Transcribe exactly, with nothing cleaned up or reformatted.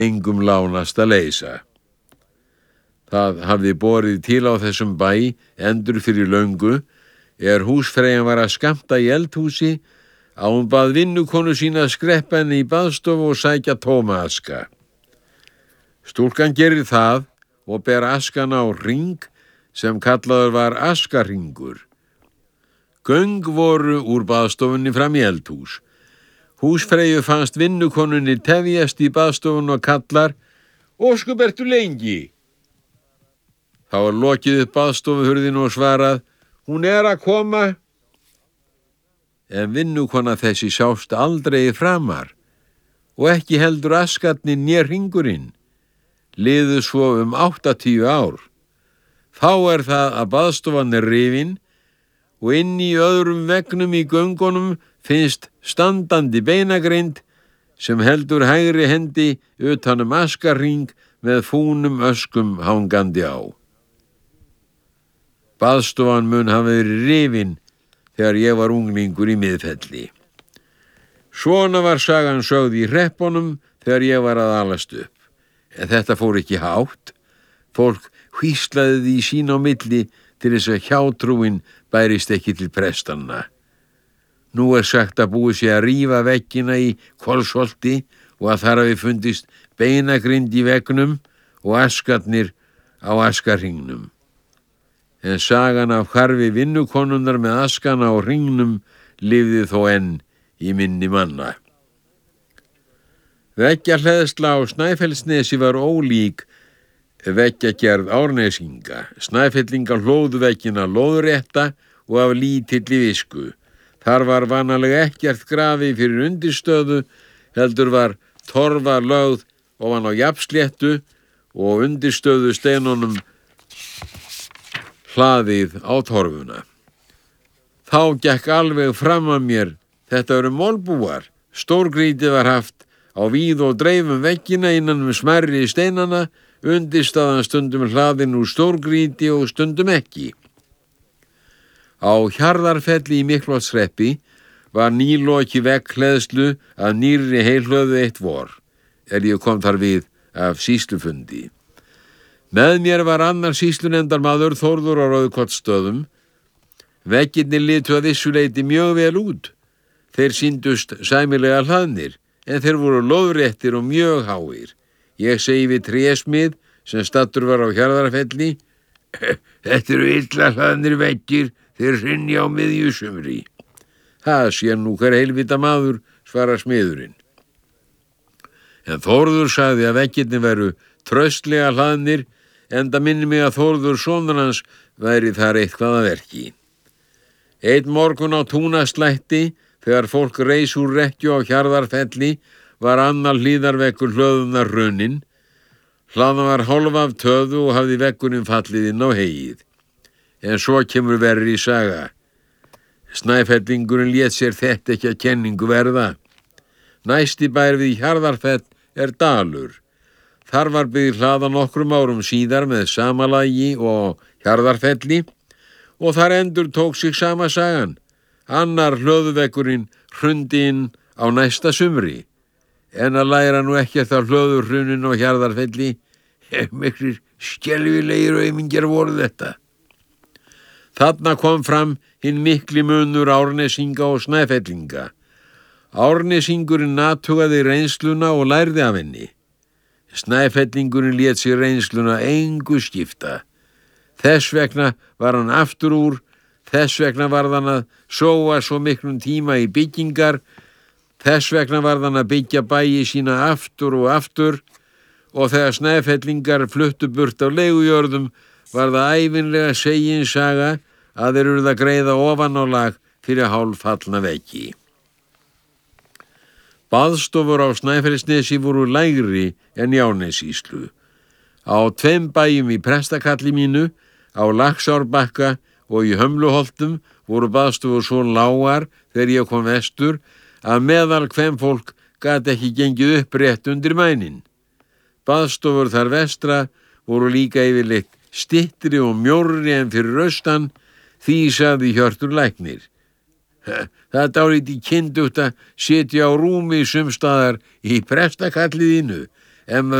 engum lánast að leysa. Það hafði borið til á þessum bæ endur fyrir löngu er húsfreyjan var að skammta í eldhúsi að hún bað vinnukonu sína að skreppa henni í baðstofu og sækja tóma aska. Stúlkan gerir það og ber askana á hring sem kallaður var askarringur. Göng voru úr baðstofunni fram í eldhús. Húsfreyju fannst vinnukonunni tefjast í baðstofunni og kallar: "Ósköp ertu lengi?" Þá var lokið upp baðstofuhurðinu og svarað: "Hún er að koma." En vinnukona þessi sást aldrei framar og ekki heldur askarnir né hringurinn. Liðu svo um áttatíu ár. Þá er það að baðstofan er rifin og inn í öðrum veggnum í göngunum finnst standandi beinagrind sem heldur hægri hendi utan um askarring með fúnum öskum hangandi á. Baðstofan mun hafa verið rifin þegar ég var unglingur í Miðfelli. Svona var sagan sögð í hreppunum þegar ég var að alast upp. En þetta fór ekki hátt. Fólk hvíslaði því sín á milli til þess að hjátrúin bærist ekki til prestanna. Nú er sagt að búið sé að rífa veggina í Hvolsholti og að þar hafi fundist beinagrind í veggnum og askarnir á askarringnum. En sagan af hvarfi vinnukonunnar með askana á hringnum lifði þó enn í minni manna. Veggjarhleðsla á Snæfellsnesi var ólík veggjagerð Árnesinga. Snæfellingar hlóðu veggina lóðrétta og af lítilli visku. Þar var vanalega ekkert grafið fyrir undirstöðu, heldur var torfa lögð ofan á jafnsléttu og undirstöðu steinunum hlaðið á torfuna. Þá gekk alveg fram að mér: þetta eru molbúar. Stórgrýtið var haft á víð og dreifum veggina innan um smærri steinana, undirstaðan stundum hlaðin úr stórgrýti og stundum ekki. Á Hjarðarfelli í Miklaholtshreppi var nýloki vegghleðslu að nýrri heilhlöðu eitt vor, er ég kom þar við af sýslufundi. Með mér var annar sýslunefndarmaður Þórður á Rauðkotsstöðum. Veggirnir litu að vissu leyti mjög vel út. Þeir sýndust sæmilega hlaðnir, en þeir voru lóðréttir og mjög háir. Ég segi við trésmið sem staddur var á Hjarðarfelli: "Þetta eru illa hlaðnir veggir, þeir hrynja á miðju sumri." "Það sé nú hver heilvita maður," svarar smiðurinn. En Þórður sagði að veggirnir veru traustlega hlaðnir, enda minni mig að Þórður sonur hans væri þar eitthvað að verki. Einn morgun á Túnaslætti, þegar fólk reis úr rekkju á Hjarðarfelli, var annar hlíðarveggur hlöðunar runnin. Hlaðan var hálf af töðu og hafði veggurinn fallið inn á heyið. En svo kemur verri saga. Snæfellingurinn lét sér þetta ekki að kenningu verða. Næsti bær við Hjarðarfell er Dalur. Þar var byggð hlaða nokkrum árum síðar með sama lagi og Hjarðarfelli og þar endur tók sig sama sagan. Annar hlöðuveggurinn hrundi inn á næsta sumri. En að læra nú ekkert af hlöðurhrunin á Hjarðarfelli, miklir skelfilegir aumingjar voru þetta. Þarna kom fram hinn mikli munur Árnesinga og Snæfellinga. Árnesingurinn athugaði reynsluna og lærði af henni. Snæfellingurinn lét sér reynsluna engu skipta. Þess vegna var hann aftur úr, þess vegna varð hann að sóa svo miklum tíma í byggingar, þess vegna varð hann að byggja bæi sína aftur og aftur, og þegar Snæfellingar fluttu burt á leigujörðum var það ævinlega segin saga að þeir urðu að greiða ofan á lag fyrir hálffallna veggi. Baðstofur á Snæfellsnesi voru lægri en í Árnessýslu. Á tveim bæjum í prestakalli mínu, á Laxárbakka og í Hömluholtum voru baðstofur svo lágar þegar ég kom vestur að meðal kvenfólk gat ekki gengið upp rétt undir mænin. Baðstofur þar vestra voru líka yfirleitt styttri og mjórri en fyrir austan, því sagði Hjörtur læknir. Það dálítið kyndugt að sitja á rúmi sumstaðar í prestakalliðinu, ef